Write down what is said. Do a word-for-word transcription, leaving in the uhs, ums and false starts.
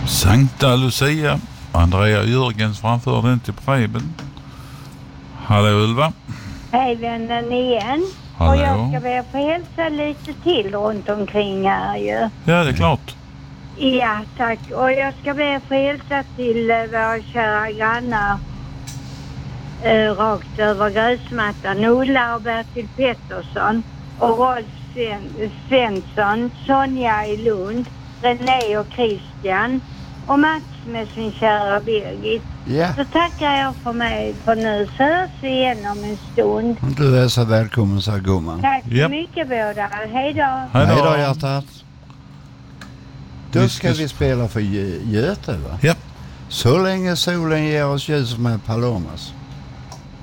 Sankta Lucia. Andrea Jörgens framför den till Preben. Hallå Ulva. Hej vännen igen. Hallå. Och jag ska be få hälsa lite till runt omkring här ju. Ja, det är klart. Ja, tack. Och jag ska be få hälsa till uh, våra kära grannar uh, rakt över gräsmattan. Ola och Bertil Pettersson och Rolf Sven- Svensson, Sonja i Lund, René och Christian och Mats med sin kära Birgit. Ja. Så tackar jag för mig för nu. Så hörs vi igen om en stund. Du är så välkommen, så gumman. Tack så Japp. mycket båda. Hej då. Hej Hej då. då, hjärtat. Då Vi ska ska- vi spela för Gö- Göte, va? Ja. Så länge solen ger oss ljus med Palomas.